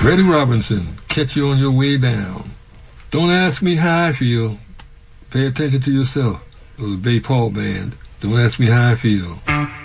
Freddie Robinson, Catch You on Your Way Down. Don't ask me how I feel. Pay attention to yourself. It was the Bay Paul Band. Don't ask me how I feel.